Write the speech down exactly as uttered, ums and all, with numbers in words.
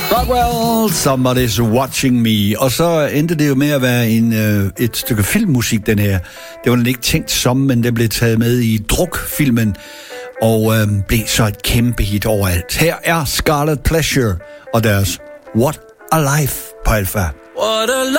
Rockwell, Somebody's Watching Me. Og så endte det jo med at være en, øh, et stykke filmmusik, den her. Det var den ikke tænkt som, men det blev taget med i Druk-filmen, og øh, blev så et kæmpe hit overalt. Her er Scarlet Pleasure og deres What a Life på Alpha. What a